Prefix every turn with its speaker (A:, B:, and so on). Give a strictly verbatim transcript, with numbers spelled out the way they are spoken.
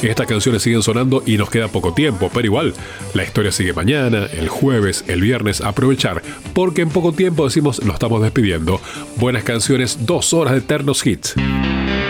A: Estas canciones siguen sonando y nos queda poco tiempo, pero igual, la historia sigue mañana, el jueves, el viernes. Aprovechar, porque en poco tiempo decimos lo estamos despidiendo. Buenas canciones, dos horas de eternos hits.